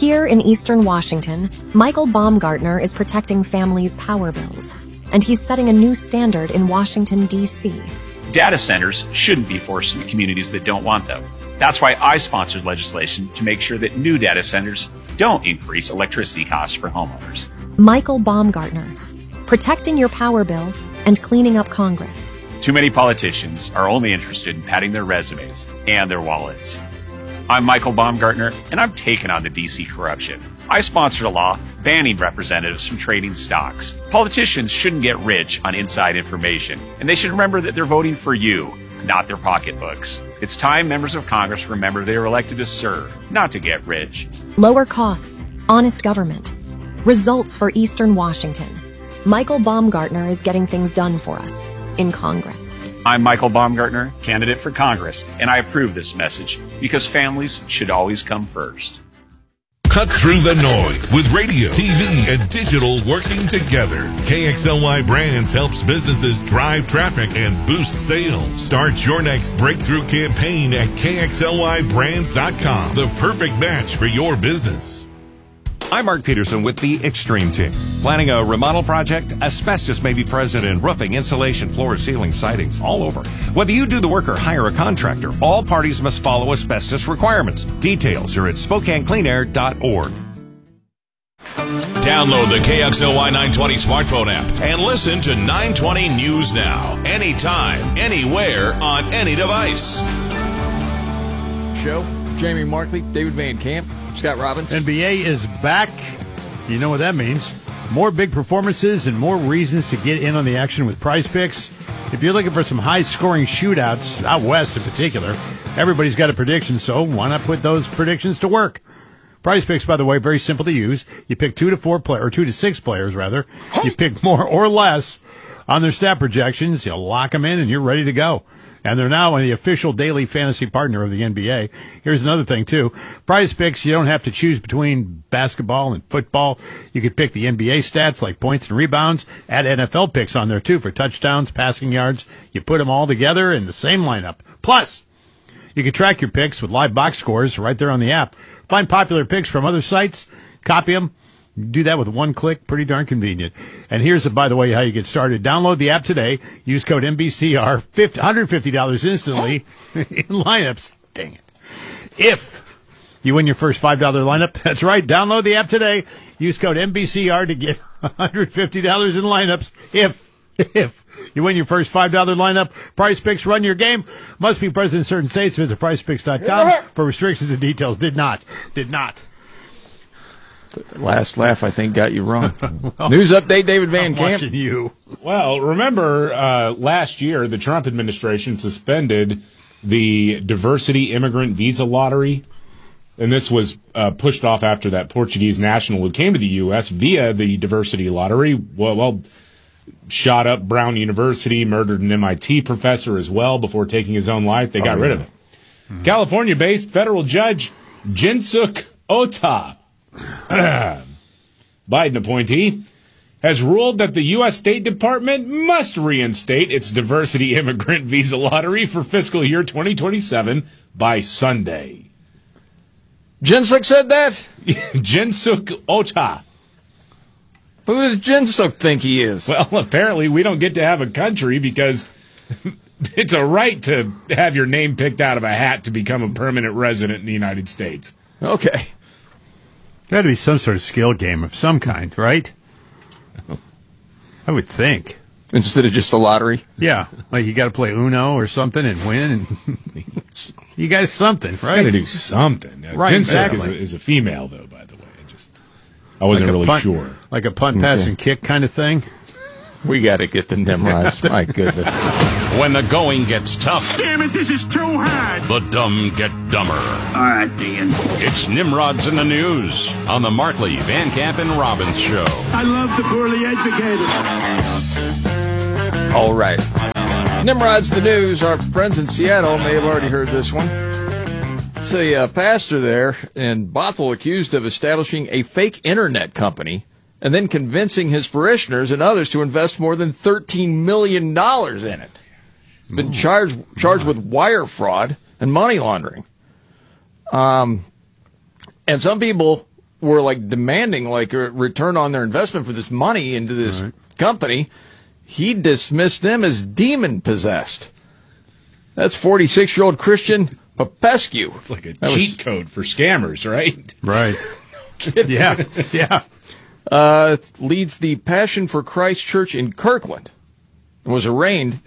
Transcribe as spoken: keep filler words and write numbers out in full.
Here in Eastern Washington, Michael Baumgartner is protecting families' power bills, and he's setting a new standard in Washington, D C Data centers shouldn't be forced into communities that don't want them. That's why I sponsored legislation to make sure that new data centers don't increase electricity costs for homeowners. Michael Baumgartner, protecting your power bill and cleaning up Congress. Too many politicians are only interested in padding their resumes and their wallets. I'm Michael Baumgartner, and I'm taking on the D C corruption. I sponsored a law banning representatives from trading stocks. Politicians shouldn't get rich on inside information, and they should remember that they're voting for you, not their pocketbooks. It's time members of Congress remember they were elected to serve, not to get rich. Lower costs, honest government, results for Eastern Washington. Michael Baumgartner is getting things done for us in Congress. I'm Michael Baumgartner, candidate for Congress, and I approve this message because families should always come first. Cut through the noise with radio, T V, and digital working together. K X L Y Brands helps businesses drive traffic and boost sales. Start your next breakthrough campaign at K X L Y brands dot com. The perfect match for your business. I'm Mark Peterson with the Extreme Team. Planning a remodel project? Asbestos may be present in roofing, insulation, floor, ceiling, sidings, all over. Whether you do the work or hire a contractor, all parties must follow asbestos requirements. Details are at Spokane Clean Air dot org. Download the K X L Y nine twenty smartphone app and listen to nine twenty News Now. Anytime, anywhere, on any device. Show. Jamie Markley, David Van Camp, Scott Robbins. N B A is back. You know what that means. More big performances and more reasons to get in on the action with Prize Picks. If you're looking for some high-scoring shootouts, out west in particular, everybody's got a prediction, so why not put those predictions to work? Prize Picks, by the way, very simple to use. You pick two to four players, or two to six players, rather. You pick more or less on their stat projections. You lock them in, and you're ready to go. And they're now the official daily fantasy partner of the N B A. Here's another thing, too. Prize Picks, you don't have to choose between basketball and football. You could pick the N B A stats like points and rebounds. Add N F L picks on there, too, for touchdowns, passing yards. You put them all together in the same lineup. Plus, you can track your picks with live box scores right there on the app. Find popular picks from other sites, copy them. Do that with one click. Pretty darn convenient. And here's, by the way, how you get started. Download the app today. Use code N B C R, one hundred fifty dollars instantly in lineups. Dang it. If you win your first five dollar lineup, that's right. Download the app today. Use code N B C R to get one hundred fifty dollars in lineups. If, if you win your first five dollar lineup, Prize Picks, run your game. Must be present in certain states. Visit prize picks dot com for restrictions and details. Did not. Did not. Last laugh, I think, got you wrong. well, News update, David Van I'm Camp. Watching you. Well, remember uh, last year, the Trump administration suspended the diversity immigrant visa lottery, and this was uh, pushed off after that Portuguese national who came to the U S via the diversity lottery. Well, well, shot up Brown University, murdered an M I T professor as well before taking his own life. They got oh, rid yeah. of it. Mm-hmm. California-based federal judge Jinsuk Ota, Biden appointee, has ruled that the U S State Department must reinstate its diversity immigrant visa lottery for fiscal year twenty twenty-seven by Sunday. Jinsuk said that? Jinsuk Ota. Who does Jinsuk think he is? Well, apparently we don't get to have a country because it's a right to have your name picked out of a hat to become a permanent resident in the United States. Okay. There had to be some sort of skill game of some kind, right? I would think. Instead of just a lottery? Yeah. Like you got to play Uno or something and win. And you got something, right? Got to do something. Uh, right, Jinsuk exactly. is, a, is a female, though, by the way. I just I wasn't like really punt, sure. Like a punt, pass, okay. and kick kind of thing? We got to get the Nimrods. My goodness. When the going gets tough. Damn it, this is too hard. The dumb get dumber. All right, Dan. It's Nimrods in the News on the Markley, Van Camp, and Robbins Show. I love the poorly educated. All right. Nimrods in the News. Our friends in Seattle may have already heard this one. It's a uh, pastor there in Bothell accused of establishing a fake internet company and then convincing his parishioners and others to invest more than thirteen million dollars in it. Been Ooh, charged charged with wire fraud and money laundering. Um, and some people were like demanding like a return on their investment for this money into this Right. company, he dismissed them as demon possessed. That's forty-six-year-old Christian Popescu. It's like a That cheat was- code for scammers, right? Right. yeah. Yeah. Uh, leads the Passion for Christ Church in Kirkland and was arraigned